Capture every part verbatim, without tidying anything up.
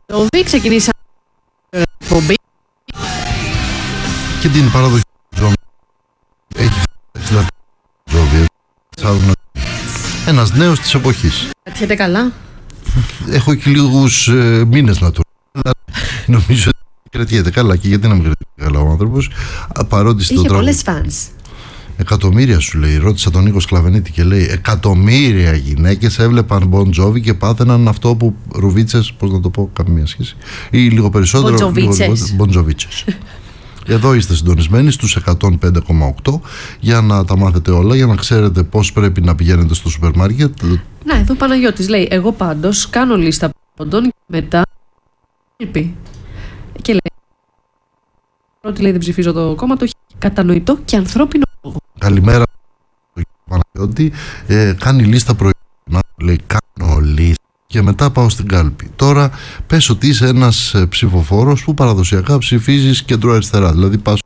Τζόβι, ξεκινήσαμε την εκπομπή. Και την παραδοχή του Τζόβι. Έχει εξήντα Τζόβι. Ένας νέος της εποχής. Κρατιέται καλά. Έχω και λίγους ε, μήνες να το αλλά νομίζω ότι κρατιέται καλά. Και γιατί να μην κρατιέται καλά ο άνθρωπος, παρότι στο είχε τραγούδι. πολλές φανς. Εκατομμύρια σου λέει, ρώτησα τον Νίκο Σκλαβενίτη και λέει εκατομμύρια γυναίκες έβλεπαν Μπον Τζόβι και πάθαιναν αυτό που ρουβίτσες, πώς να το πω, καμία σχέση, ή λίγο περισσότερο Μποντζοβίτσες. Μποντζοβίτσες. Εδώ είστε συντονισμένοι στους εκατόν πέντε κόμμα οκτώ για να τα μάθετε όλα, για να ξέρετε πώς πρέπει να πηγαίνετε στο σούπερ μάρκετ. Να, εδώ ο Παναγιώτης λέει: εγώ πάντως κάνω λίστα πόντων και μετά έλπει. Και λέει: ότι λέει δεν ψηφίζω το κόμμα, το έχει κατανοητό και ανθρώπινο λόγο. Καλημέρα στον Παναγιώτη. Ε, κάνει λίστα προηγούμενα. Λέει: κάνω λίστα και μετά πάω στην κάλπη. Τώρα πες ότι είσαι ένας ε, ψηφοφόρος που παραδοσιακά ψηφίζεις κεντροαριστερά. Δηλαδή πας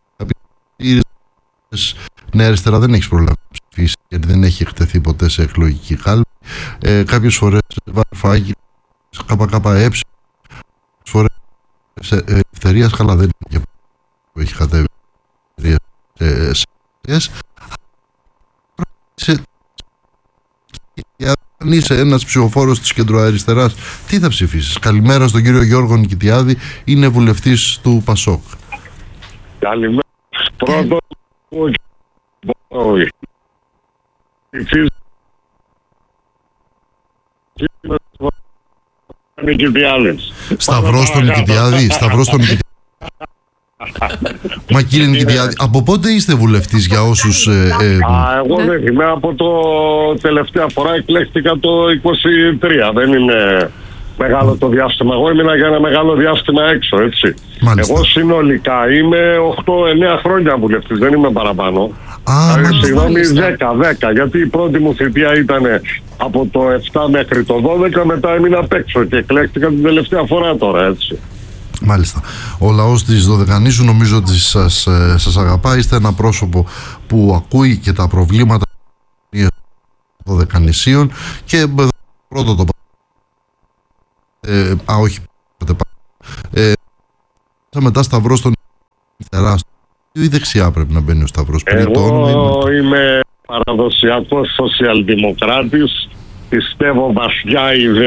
νέα αριστερά, δεν έχεις προλάβει να ψηφίσεις γιατί δεν έχει εκτεθεί ποτέ σε εκλογική κάλπη. Ε, κάποιες φορές βαρφάκι, ΚΚΕ, κάποιες φορές ελευθερίας, καλά δεν είναι που έχει κατέβει σε αν είσαι ένας ψηφοφόρος της κεντροαριστεράς, τι θα ψηφίσεις? Καλημέρα στον κύριο Γιώργο Νικητιάδη, είναι βουλευτής του ΠΑΣΟΚ. Καλημέρα. Πρώτον, όχι. Σταυρός στον Νικητιάδη, Σταυρός στον Νικητιάδη. Μα κύριε Νικητιάδη, από πότε είστε βουλευτής για όσους... Ε, ε, Α, εγώ δεν είμαι, από το τελευταία φορά εκλέχτηκα το είκοσι τρία, δεν είναι μεγάλο το διάστημα. Εγώ έμεινα για ένα μεγάλο διάστημα έξω, έτσι. Μάλιστα. Εγώ συνολικά είμαι οκτώ εννέα χρόνια βουλευτής, δεν είμαι παραπάνω. Α, συγγνώμη, δέκα, δέκα, γιατί η πρώτη μου θητεία ήταν από το επτά μέχρι το δώδεκα, μετά έμεινα απ' έξω και εκλέχτηκα την τελευταία φορά τώρα, έτσι. Μάλιστα. Ο λαός της Δωδεκανήσου νομίζω ότι σας, ε, σας αγαπά. Είστε ένα πρόσωπο που ακούει και τα προβλήματα των Δωδεκανησίων και ε, πρώτο το ε, α όχι ε, μετά Σταυρός στον τεράστιο ή δεξιά πρέπει να μπαίνει ο Σταυρός? Εγώ είμαι παραδοσιακός σοσιαλδημοκράτης, πιστεύω βαθιά ιδεολογικά